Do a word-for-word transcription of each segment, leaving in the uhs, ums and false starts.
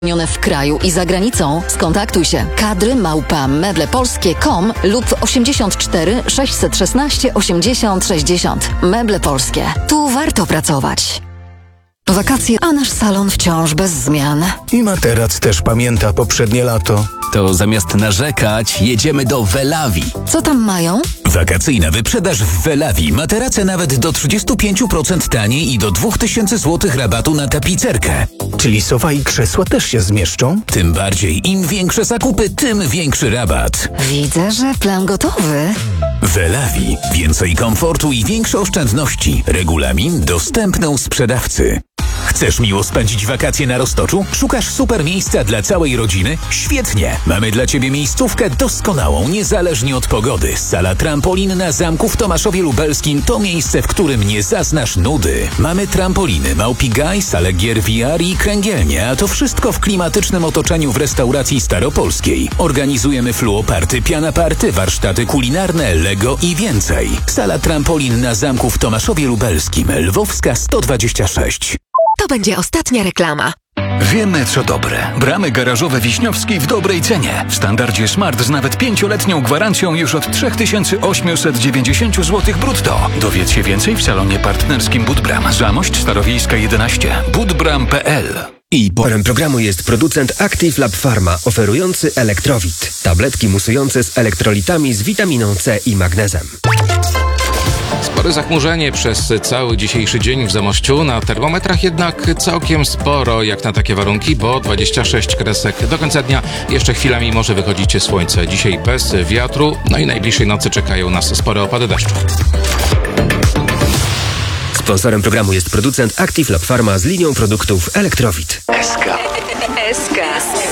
w kraju i za granicą, skontaktuj się. Kadry małpa meblepolskie kropka com lub osiemdziesiąt cztery sześćset szesnaście osiemdziesiąt sześćdziesiąt. Meble Polskie. Tu warto pracować. Wakacje, a nasz salon wciąż bez zmian. I materac też pamięta poprzednie lato. To zamiast narzekać, jedziemy do Velavi. Co tam mają? Wakacyjna wyprzedaż w Velavi. Materace nawet do trzydzieści pięć procent taniej i do dwa tysiące złotych rabatu na tapicerkę. Czyli sofa i krzesła też się zmieszczą? Tym bardziej, im większe zakupy, tym większy rabat. Widzę, że plan gotowy. Velavi. Więcej komfortu i większe oszczędności. Regulamin dostępny u sprzedawcy. Chcesz miło spędzić wakacje na Roztoczu? Szukasz super miejsca dla całej rodziny? Świetnie! Mamy dla Ciebie miejscówkę doskonałą, niezależnie od pogody. Sala trampolin na zamku w Tomaszowie Lubelskim to miejsce, w którym nie zaznasz nudy. Mamy trampoliny, małpi gaj, salę gier V R i kręgielnie, a to wszystko w klimatycznym otoczeniu w restauracji staropolskiej. Organizujemy fluoparty, pianaparty, warsztaty kulinarne, Lego i więcej. Sala trampolin na zamku w Tomaszowie Lubelskim, Lwowska sto dwadzieścia sześć. To będzie ostatnia reklama. Wiemy, co dobre. Bramy garażowe Wiśniowskiej w dobrej cenie. W standardzie Smart z nawet pięcioletnią gwarancją już od trzy tysiące osiemset dziewięćdziesiąt złotych brutto. Dowiedz się więcej w salonie partnerskim Budbram. Zamość Starowiejska jedenaście. budbram kropka p l. I partnerem programu jest producent Active Lab Pharma, oferujący Elektrowit. Tabletki musujące z elektrolitami z witaminą C i magnezem. Spore zachmurzenie przez cały dzisiejszy dzień w Zamościu. Na termometrach jednak całkiem sporo jak na takie warunki, bo dwadzieścia sześć kresek. Do końca dnia jeszcze chwilami może wychodzić słońce. Dzisiaj bez wiatru, no i najbliższej nocy czekają nas spore opady deszczu. Sponsorem programu jest producent Active Lab Pharma z linią produktów Elektrowit. S K. S K.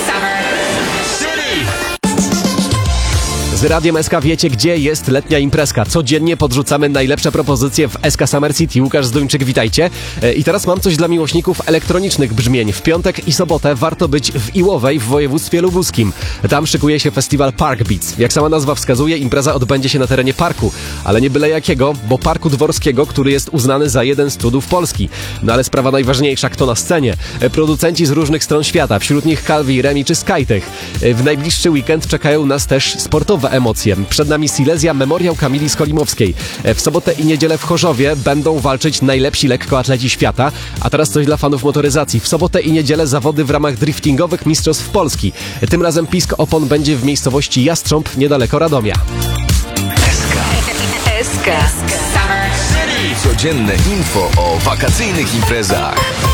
Z Radiem S K wiecie, gdzie jest letnia imprezka. Codziennie podrzucamy najlepsze propozycje w S K Summer City. Łukasz Zduńczyk, witajcie. I teraz mam coś dla miłośników elektronicznych brzmień. W piątek i sobotę warto być w Iłowej w województwie lubuskim. Tam szykuje się festiwal Park Beats. Jak sama nazwa wskazuje, impreza odbędzie się na terenie parku. Ale nie byle jakiego, bo Parku Dworskiego, który jest uznany za jeden z cudów Polski. No ale sprawa najważniejsza, kto na scenie? Producenci z różnych stron świata. Wśród nich Calvi, Remi czy Skytech. W najbliższy weekend czekają nas też sportowe emocje. Przed nami Silesia, Memoriał Kamili Skolimowskiej. W sobotę i niedzielę w Chorzowie będą walczyć najlepsi lekkoatleci świata. A teraz coś dla fanów motoryzacji. W sobotę i niedzielę zawody w ramach driftingowych mistrzostw Polski. Tym razem pisk opon będzie w miejscowości Jastrząb, niedaleko Radomia. S K. Codzienne info o wakacyjnych imprezach.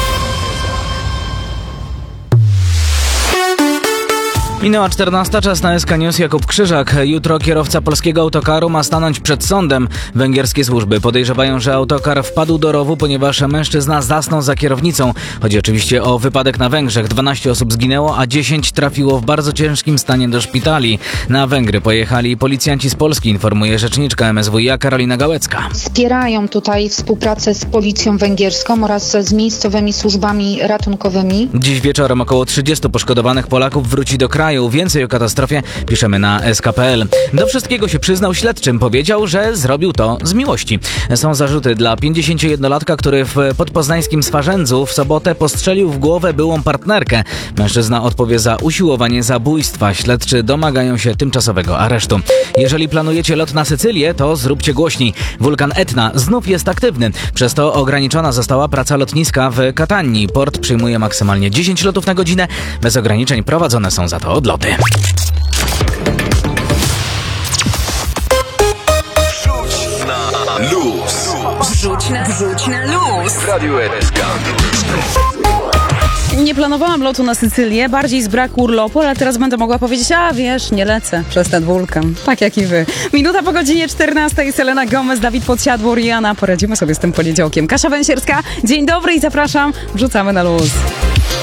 Minęła czternasta, czas na S K News. Jakub Krzyżak. Jutro kierowca polskiego autokaru ma stanąć przed sądem. Węgierskie służby podejrzewają, że autokar wpadł do rowu, ponieważ mężczyzna zasnął za kierownicą. Chodzi oczywiście o wypadek na Węgrzech. dwanaście osób zginęło, a dziesięć trafiło w bardzo ciężkim stanie do szpitali. Na Węgry pojechali policjanci z Polski, informuje rzeczniczka M S W iA Karolina Gałecka. Wspierają tutaj współpracę z policją węgierską oraz z miejscowymi służbami ratunkowymi. Dziś wieczorem około trzydziestu poszkodowanych Polaków wróci do kraju. Więcej o katastrofie piszemy na S K kropka p l. Do wszystkiego się przyznał śledczym. Powiedział, że zrobił to z miłości. Są zarzuty dla pięćdziesięciojednolatka, który w podpoznańskim Swarzędzu w sobotę postrzelił w głowę byłą partnerkę. Mężczyzna odpowie za usiłowanie zabójstwa. Śledczy domagają się tymczasowego aresztu. Jeżeli planujecie lot na Sycylię, to zróbcie głośniej. Wulkan Etna znów jest aktywny. Przez to ograniczona została praca lotniska w Katanii. Port przyjmuje maksymalnie dziesięć lotów na godzinę. Bez ograniczeń prowadzone są za to odloty. Wrzuć na luz. Wrzuć na, wrzuć na luz. Radio S K. Nie planowałam lotu na Sycylię, bardziej z braku urlopu, ale teraz będę mogła powiedzieć, a wiesz, nie lecę przez ten wulkan. Tak jak i wy. Minuta po godzinie czternastej. Selena Gomez, Dawid Podsiadło, Rihanna. Poradzimy sobie z tym poniedziałkiem. Kasia Węsierska, dzień dobry i zapraszam. Wrzucamy na luz.